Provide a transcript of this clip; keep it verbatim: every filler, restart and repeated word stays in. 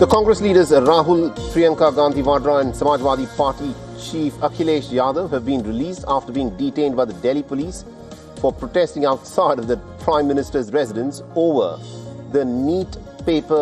The Congress leaders Rahul, Priyanka Gandhi Vadra and Samajwadi Party chief Akhilesh Yadav have been released after being detained by the Delhi police for protesting outside of the Prime Minister's residence over the NEET paper